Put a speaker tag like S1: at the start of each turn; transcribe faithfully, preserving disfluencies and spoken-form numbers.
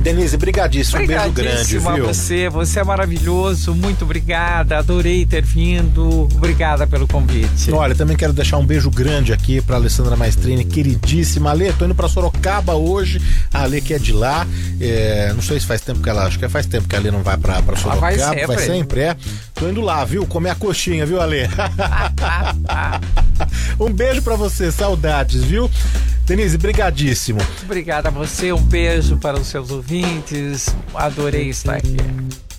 S1: Denise, brigadíssimo, um beijo grande,
S2: Obrigadíssimo a
S1: viu?
S2: você, você é maravilhoso, muito obrigada, adorei ter vindo, obrigada pelo convite.
S1: Olha, também quero deixar um beijo grande aqui pra Alessandra Maestrini, queridíssima. Ale, tô indo pra Sorocaba hoje, a Ale que é de lá, é, não sei se faz tempo que ela, acho que faz tempo que a Ale não vai pra, pra Sorocaba,
S2: vai sempre.
S1: vai sempre, é. Tô indo lá, viu, comer a coxinha, viu, Ale? Um beijo pra você, saudades, viu? Denise, brigadíssimo.
S2: Obrigada a você, um beijo para os seus ouvintes, adorei estar aqui.